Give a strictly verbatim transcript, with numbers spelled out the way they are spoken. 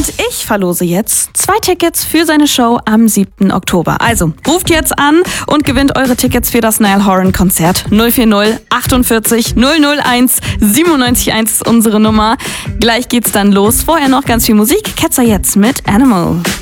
Und ich verlose jetzt zwei Tickets für seine Show am siebten Oktober. Also ruft jetzt an und gewinnt eure Tickets für das Niall Horan Konzert. null vier null achtundvierzig null null eins siebenundneunzig eins ist unsere Nummer. Gleich geht's dann los. Vorher noch ganz viel Musik. Ketzer jetzt mit Animal.